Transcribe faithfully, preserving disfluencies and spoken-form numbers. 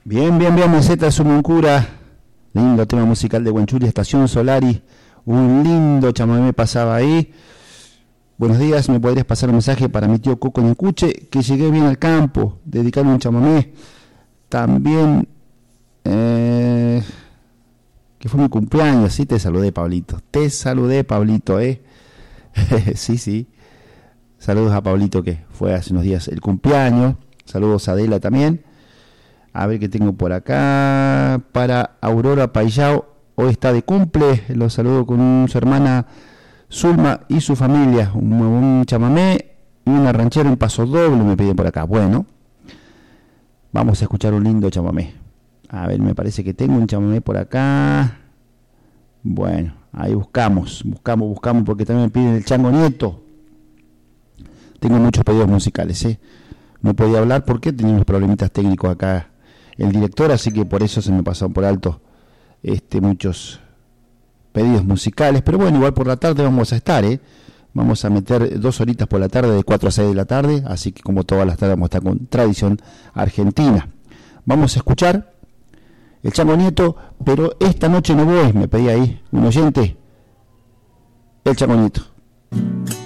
Bien, bien, bien, Meseta Sumuncura. Lindo tema musical de Huanchuli, Estación Solari. Un lindo chamamé pasaba ahí. Buenos días, ¿me podrías pasar un mensaje para mi tío Coco Necuche? Que llegué bien al campo, dedicarle un chamamé. También, eh, que fue mi cumpleaños, sí, te saludé, Pablito. Te saludé, Pablito, ¿eh? sí, sí. Saludos a Pablito, que fue hace unos días el cumpleaños. Saludos a Adela también. A ver qué tengo por acá. Para Aurora Paillao, hoy está de cumple. Los saludo con su hermana Zulma y su familia. Un, un chamamé y una ranchera en paso doble me piden por acá. Bueno, vamos a escuchar un lindo chamamé. A ver, me parece que tengo un chamamé por acá. Bueno, ahí buscamos, buscamos, buscamos, porque también me piden el Chango Nieto. Tengo muchos pedidos musicales, ¿eh? No podía hablar porque tenía unos problemitas técnicos acá el director, así que por eso se me pasaron por alto este, muchos pedidos musicales. Pero bueno, igual por la tarde vamos a estar, ¿eh? Vamos a meter dos horitas por la tarde, de cuatro a seis de la tarde, así que como todas las tardes vamos a estar con tradición argentina. Vamos a escuchar el Chango Nieto, pero esta noche no voy, me pedía ahí un oyente, el Chango Nieto.